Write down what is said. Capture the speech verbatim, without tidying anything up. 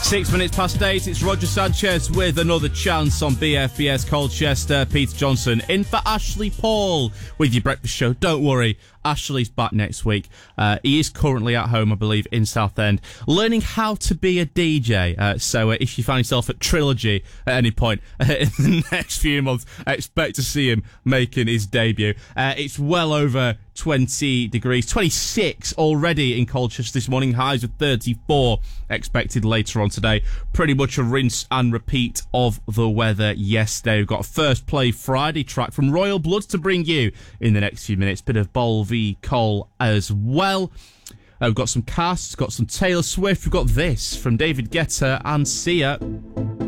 Six minutes past eight, it's Roger Sanchez with another chance on B F B S Colchester. Peter Johnson in for Ashley Paul with your breakfast show. Don't worry, Ashley's back next week. Uh, he is currently at home, I believe, in Southend, learning how to be a D J. Uh, so uh, if you find yourself at Trilogy at any point uh, in the next few months, I expect to see him making his debut. Uh, it's well over twenty degrees, twenty-six already in Colchester this morning, highs of thirty-four expected later on today. Pretty much a rinse and repeat of the weather yesterday. We've got a First Play Friday track from Royal Bloods to bring you in the next few minutes. Bit of Bol v Cole as well. Uh, we've got some casts, got some Taylor Swift. We've got this from David Guetta and Sia.